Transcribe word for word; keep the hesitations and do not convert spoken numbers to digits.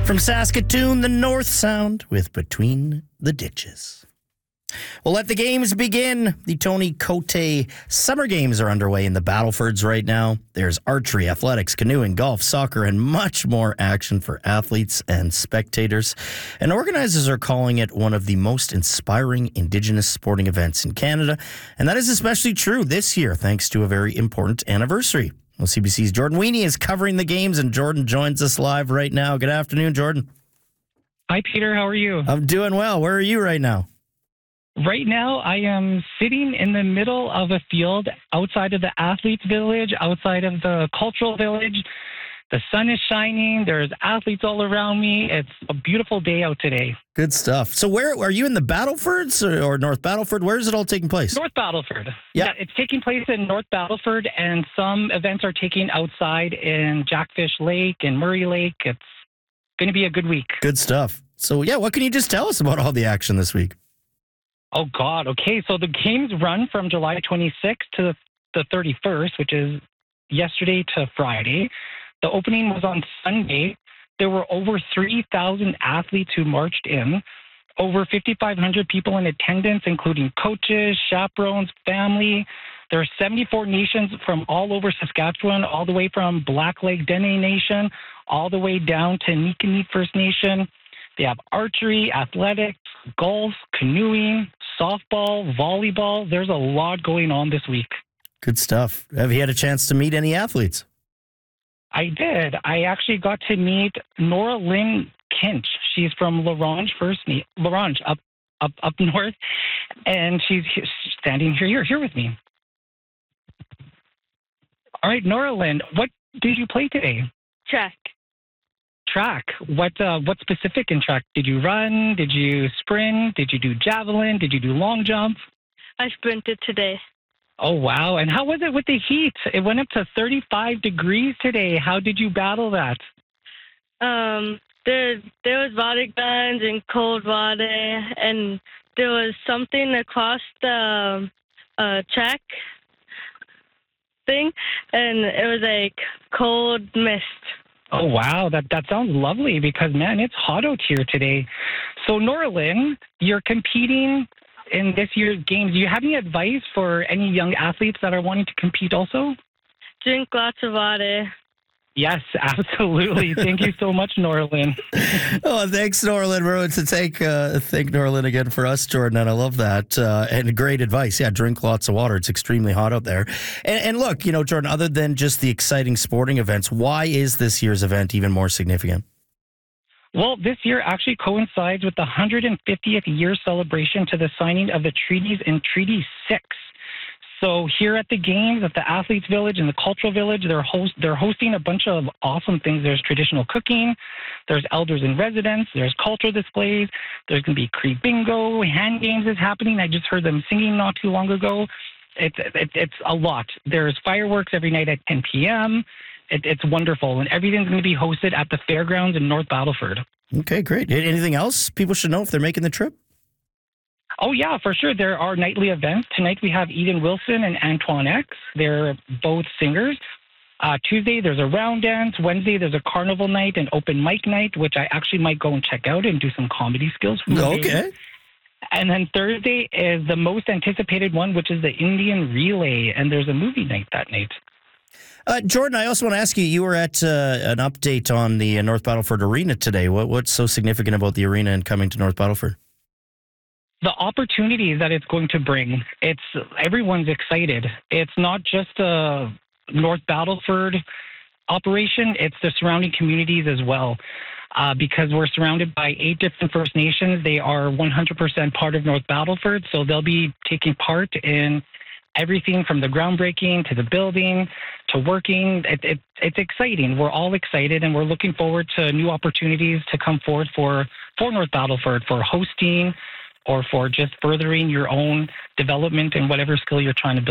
From Saskatoon, the North Sound with Between the Ditches. Well, let the games begin. The Tony Cote Summer Games are underway in the Battlefords right now. There's archery, athletics, canoeing, golf, soccer, and much more action for athletes and spectators. And organizers are calling it one of the most inspiring Indigenous sporting events in Canada. And that is especially true this year, thanks to a very important anniversary. Well, C B C's Jordan Weenie is covering the games, and Jordan joins us live right now. Good afternoon, Jordan. Hi, Peter. How are you? I'm doing well. Where are you right now? Right now, I am sitting in the middle of a field outside of the Athletes Village, outside of the Cultural Village. The sun is shining. There's athletes all around me. It's a beautiful day out today. Good stuff. So where are you in the Battlefords or, or North Battleford? Where is it all taking place? North Battleford. Yeah. yeah, it's taking place in North Battleford, and some events are taking outside in Jackfish Lake and Murray Lake. It's going to be a good week. Good stuff. So, yeah, what can you just tell us about all the action this week? Oh, God. Okay, so the games run from July twenty-sixth to the thirty-first, which is yesterday to Friday. The opening was on Sunday. There were over three thousand athletes who marched in, over fifty-five hundred people in attendance, including coaches, chaperones, family. There are seventy-four nations from all over Saskatchewan, all the way from Black Lake Dene Nation, all the way down to Niikanen First Nation. They have archery, athletics, golf, canoeing, softball, volleyball. There's a lot going on this week. Good stuff. Have you had a chance to meet any athletes? I did. I actually got to meet Nora Lynn Kinch. She's from Larange First Na- Larange up up up north, and she's he- standing here, here here with me. All right, Nora Lynn, what did you play today? Track. Track. What uh, what specific in track? Did you run? Did you sprint? Did you do javelin? Did you do long jump? I sprinted today. Oh, wow. And how was it with the heat? It went up to thirty-five degrees today. How did you battle that? Um, there, there was water guns and cold water, and there was something across the uh, track thing, and it was like cold mist. Oh, wow. That that sounds lovely because, man, it's hot out here today. So, Nora Lynn, you're competing in this year's games. Do you have any advice for any young athletes that are wanting to compete also? Drink lots of water. Yes, absolutely. Thank you so much, Nora Lynn. Oh, thanks, Norlin. We're to take uh, thank Norlin again for us, Jordan, and I love that. Uh, and great advice. Yeah, drink lots of water. It's extremely hot out there. And, and look, you know, Jordan, other than just the exciting sporting events, why is this year's event even more significant? Well, this year actually coincides with the one hundred fiftieth year celebration to the signing of the treaties in Treaty six. So here at the games, at the Athletes Village and the Cultural Village, they're host they're hosting a bunch of awesome things. There's traditional cooking, there's elders in residence, there's cultural displays, there's going to be Cree Bingo, hand games is happening. I just heard them singing not too long ago. It's it, it's a lot. There's fireworks every night at ten p.m. It, it's wonderful, and everything's going to be hosted at the fairgrounds in North Battleford. Okay, great. Anything else people should know if they're making the trip? Oh, yeah, for sure. There are nightly events. Tonight we have Eden Wilson and Antoine X. They're both singers. Uh, Tuesday there's a round dance. Wednesday there's a carnival night and open mic night, which I actually might go and check out and do some comedy skills. From the Okay. game. And then Thursday is the most anticipated one, which is the Indian Relay, and there's a movie night that night. Uh, Jordan, I also want to ask you, you were at uh, an update on the uh, North Battleford Arena today. What, what's so significant about the arena and coming to North Battleford? The opportunities that it's going to bring. It's everyone's excited. It's not just a North Battleford operation, it's the surrounding communities as well. Uh, because we're surrounded by eight different First Nations. They are one hundred percent part of North Battleford, so they'll be taking part in everything from the groundbreaking to the building to working. It, it, it's exciting. We're all excited, and we're looking forward to new opportunities to come forward for, for North Battleford, for hosting or for just furthering your own development in whatever skill you're trying to build.